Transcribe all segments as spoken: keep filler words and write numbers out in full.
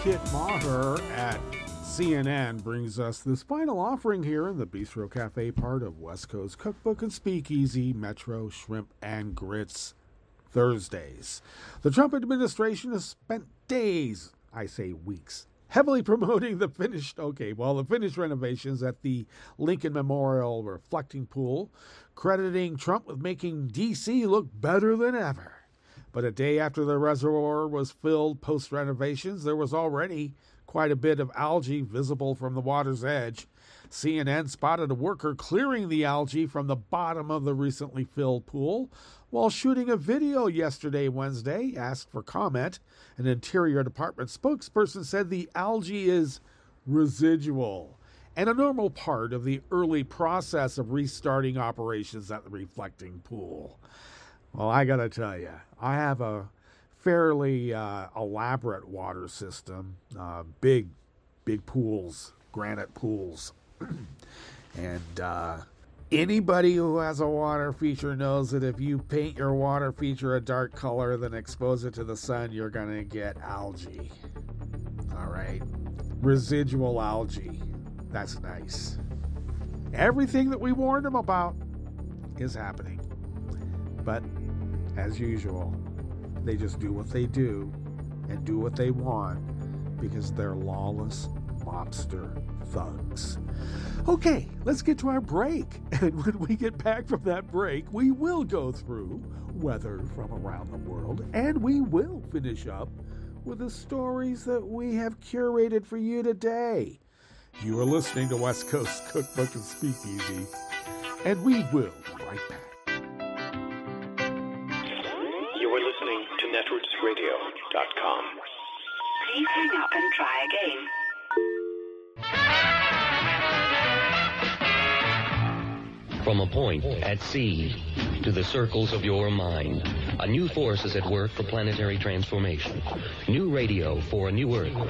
Kit Maher at C N N brings us this final offering here in the Bistro Cafe part of West Coast Cookbook and Speakeasy Metro Shrimp and Grits Thursdays. The Trump administration has spent days, I say weeks, heavily promoting the finished, okay, well, the finished renovations at the Lincoln Memorial Reflecting Pool, crediting Trump with making D C look better than ever. But a day after the reservoir was filled post-renovations, there was already quite a bit of algae visible from the water's edge. C N N spotted a worker clearing the algae from the bottom of the recently filled pool while shooting a video yesterday, Wednesday. Asked for comment, an Interior Department spokesperson said the algae is residual and a normal part of the early process of restarting operations at the reflecting pool. Well, I got to tell you, I have a fairly uh, elaborate water system, uh, big, big pools, granite pools. and uh, anybody who has a water feature knows that if you paint your water feature a dark color, then expose it to the sun, you're going to get algae. All right? Residual algae. That's nice. Everything that we warned them about is happening. But as usual, they just do what they do and do what they want because they're lawless mobster thugs. Okay, let's get to our break. And when we get back from that break, we will go through weather from around the world, and we will finish up with the stories that we have curated for you today. You are listening to West Coast Cookbook and Speakeasy, and we will be right back. To netroots radio dot com. Please hang up and try again. From a point at sea to the circles of your mind, a new force is at work for planetary transformation. New radio for a new Earth.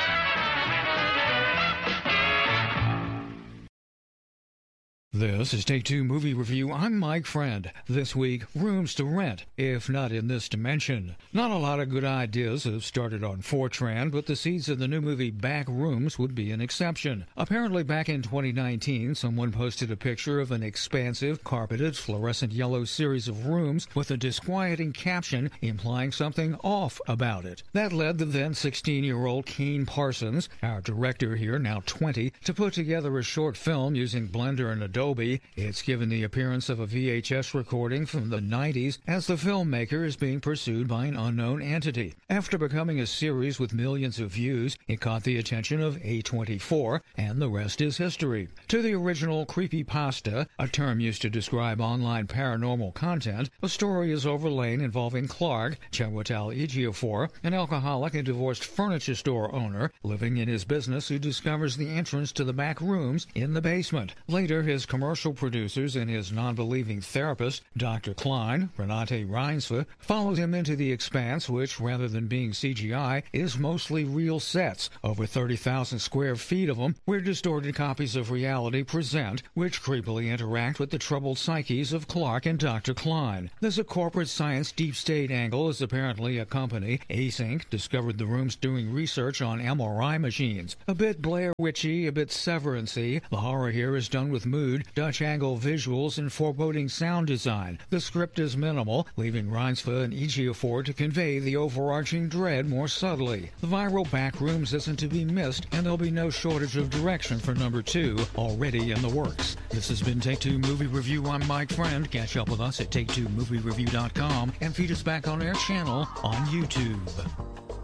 This is Take Two Movie Review. I'm Mike Friend. This week, rooms to rent, if not in this dimension. Not a lot of good ideas have started on four chan, but the seeds of the new movie Back Rooms would be an exception. Apparently back in twenty nineteen, someone posted a picture of an expansive, carpeted, fluorescent yellow series of rooms with a disquieting caption implying something off about it. That led the then sixteen-year-old Kane Parsons, our director here, now twenty, to put together a short film using Blender and Adobe. It's given the appearance of a V H S recording from the nineties as the filmmaker is being pursued by an unknown entity. After becoming a series with millions of views, it caught the attention of A twenty-four, and the rest is history. To the original creepypasta, a term used to describe online paranormal content, a story is overlain involving Clark, Chiwetel Ejiofor, an alcoholic and divorced furniture store owner living in his business who discovers the entrance to the back rooms in the basement. Later, his commercial producers and his non-believing therapist, Doctor Klein, Renate Reinsve, followed him into the expanse, which, rather than being C G I, is mostly real sets, over thirty thousand square feet of them, where distorted copies of reality present, which creepily interact with the troubled psyches of Clark and Doctor Klein. There's a corporate science deep state angle, as apparently a company, Async, discovered the rooms doing research on M R I machines. A bit Blair Witchy, a bit Severance-y, the horror here is done with mood, Dutch angle visuals, and foreboding sound design. The script is minimal, leaving Reinsve and Ejiofor to convey the overarching dread more subtly. The viral Back Rooms isn't to be missed, and there'll be no shortage of direction for number two, already in the works. This has been Take Two Movie Review. I'm Mike Friend. Catch up with us at take two movie review dot com and feed us back on our channel on YouTube.